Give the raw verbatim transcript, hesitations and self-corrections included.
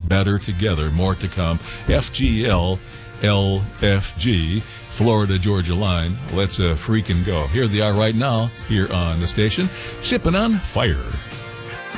better together. More to come. F G L L F G, Florida Georgia line. Let's uh, freaking go. Here they are right now, here on the station, sipping on fire.